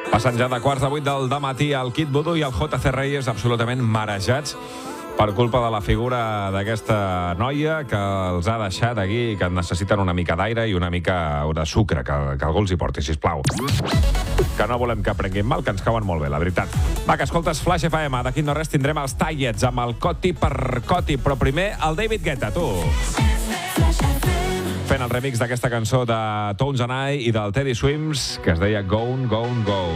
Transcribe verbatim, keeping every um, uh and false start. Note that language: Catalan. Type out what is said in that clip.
Passant ja de quarts de vuit del dematí, el Kid Voodoo i el J C Reyes absolutament marejats per culpa de la figura d'aquesta noia que els ha deixat aquí, que necessiten una mica d'aire i una mica de sucre, que, que algú els hi porti, sisplau. Que no volem que prenguin mal, que ens cauen molt bé, la veritat. Va, que escoltes Flash F M, d'aquí no res tindrem els Tallets amb el Coti per Coti, però primer el David Guetta, tu. Fent el remix d'aquesta cançó de Tones and I i del Teddy Swims, que es deia Gone, Gone, Gone.